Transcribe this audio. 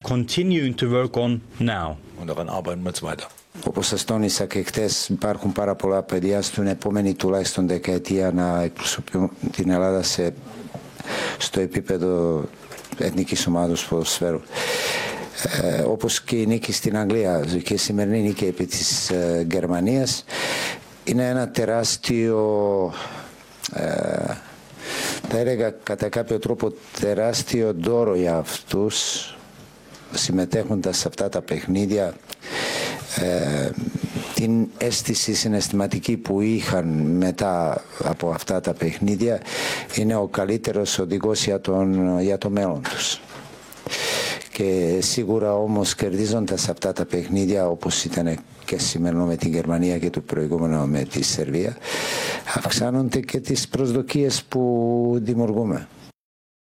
continuing to work on now. Und daran arbeiten wir jetzt weiter. Όπως σας τόνισα και χτες, υπάρχουν πάρα πολλά παιδιά στην επόμενη τουλάχιστον δεκαετία να εκπροσωπούν την Ελλάδα στο επίπεδο εθνικής ομάδος ποδοσφαίρου. Όπως και η νίκη στην Αγγλία και η σημερινή νίκη επί της Γερμανίας είναι ένα τεράστιο, θα έλεγα κατά κάποιο τρόπο τεράστιο δώρο για αυτούς συμμετέχοντας σε αυτά τα παιχνίδια. Την αίσθηση συναισθηματική που είχαν μετά από αυτά τα παιχνίδια είναι ο καλύτερος οδηγός για το μέλλον τους. Και σίγουρα όμως κερδίζοντας αυτά τα παιχνίδια, όπως ήταν και σήμερα με την Γερμανία και το προηγούμενο με τη Σερβία, αυξάνονται και τις προσδοκίες που δημιουργούμε.